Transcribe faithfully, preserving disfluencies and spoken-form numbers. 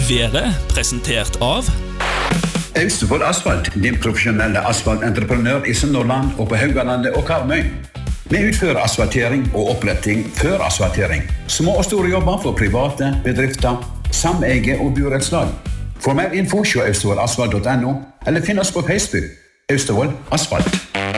været presentert av Austevoll Asfalt, din profesjonelle asfaltentreprenør i Sunnhordland og på Haugalandet og Karmøy. Vi utfører asfaltering og oppretting før asfaltering. Små og store jobber for private, bedrifter, sameie og burettslag. For mer info se austevoll asfalt punktum no eller finn oss på Facebook. Austevoll Asfalt.